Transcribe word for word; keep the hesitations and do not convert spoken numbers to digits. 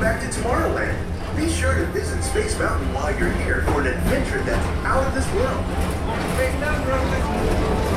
back to Tomorrowland. Be sure to visit Space Mountain while you're here for an adventure that's out of this world.